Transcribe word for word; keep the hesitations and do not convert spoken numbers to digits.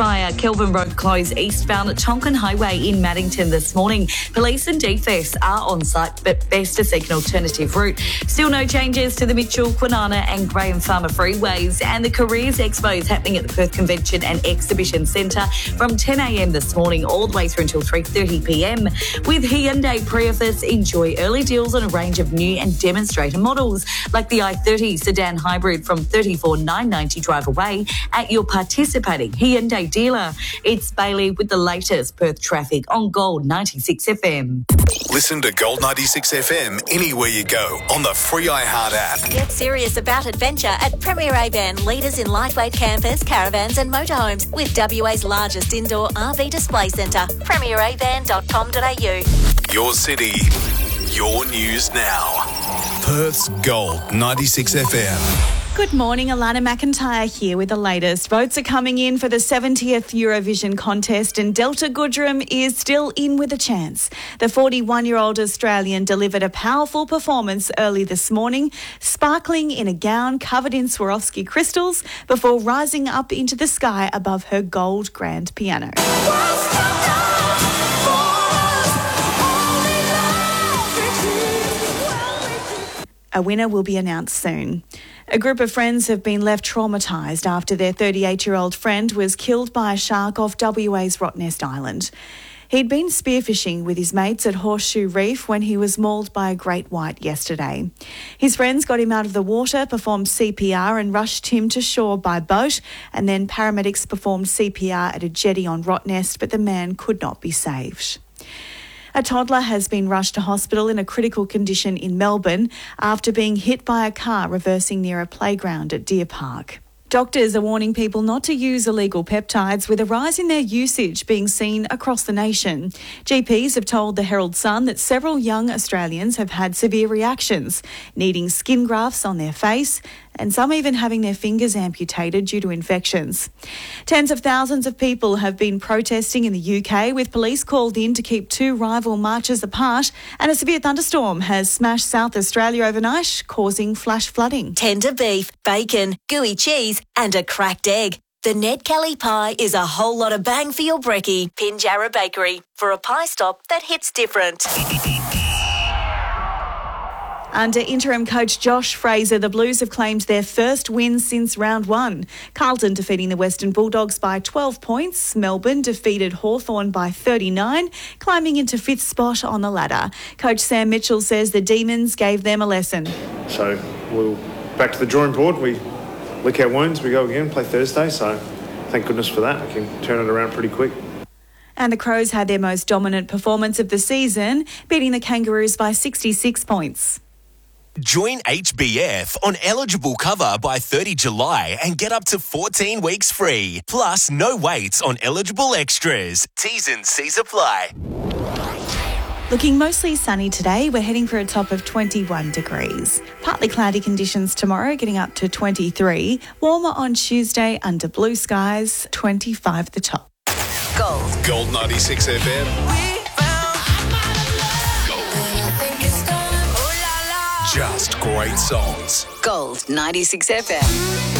bushfire. Kelvin Road closed eastbound at Tonkin Highway in Maddington this morning. Police and D F E S are on site, but best to seek an alternative route. Still no changes to the Mitchell, Kwinana and Graham Farmer freeways, and the Careers Expo is happening at the Perth Convention and Exhibition Centre from ten a m this morning all the way through until three thirty p m. With Hyundai Prius, enjoy early deals on a range of new and demonstrator models like the i thirty sedan hybrid from thirty-four thousand nine hundred ninety dollars drive away at your participating Hyundai dealer. It's Bailey with the latest Perth traffic on Gold ninety-six F M. Listen to Gold ninety-six F M anywhere you go on the free iHeart app. Get serious about adventure at Premier A-Van, leaders in lightweight campers, caravans and motorhomes with W A's largest indoor R V display centre. premier a van dot com dot a u. Your city, your news now. Perth's Gold ninety-six F M. Good morning, Alana McIntyre here with the latest. Votes are coming in for the seventieth Eurovision contest and Delta Goodrem is still in with a chance. The forty-one-year-old Australian delivered a powerful performance early this morning, sparkling in a gown covered in Swarovski crystals before rising up into the sky above her gold grand piano. A winner will be announced soon. A group of friends have been left traumatised after their thirty-eight-year-old friend was killed by a shark off W A's Rottnest Island. He'd been spearfishing with his mates at Horseshoe Reef when he was mauled by a great white yesterday. His friends got him out of the water, performed C P R and rushed him to shore by boat, and then paramedics performed C P R at a jetty on Rottnest, but the man could not be saved. A toddler has been rushed to hospital in a critical condition in Melbourne after being hit by a car reversing near a playground at Deer Park. Doctors are warning people not to use illegal peptides with a rise in their usage being seen across the nation. G Ps have told the Herald Sun that several young Australians have had severe reactions, needing skin grafts on their face and some even having their fingers amputated due to infections. Tens of thousands of people have been protesting in the U K, with police called in to keep two rival marches apart, and a severe thunderstorm has smashed South Australia overnight, causing flash flooding. Tender beef, bacon, gooey cheese and a cracked egg. The Ned Kelly pie is a whole lot of bang for your brekkie. Pinjarra Bakery, for a pie stop that hits different. Under interim coach Josh Fraser, the Blues have claimed their first win since round one. Carlton defeating the Western Bulldogs by twelve points. Melbourne defeated Hawthorn by thirty-nine, climbing into fifth spot on the ladder. Coach Sam Mitchell says the Demons gave them a lesson. So we'll back to the drawing board. We lick our wounds, we go again, play Thursday. So thank goodness for that. We can turn it around pretty quick. And the Crows had their most dominant performance of the season, beating the Kangaroos by sixty-six points. Join H B F on eligible cover by thirty July and get up to fourteen weeks free. Plus, no waits on eligible extras. T's and C's apply. Looking mostly sunny today, we're heading for a top of twenty-one degrees. Partly cloudy conditions tomorrow, getting up to twenty-three. Warmer on Tuesday under blue skies, twenty-five the top. Gold. Gold ninety-six F M. Just great songs. Gold ninety-six F M.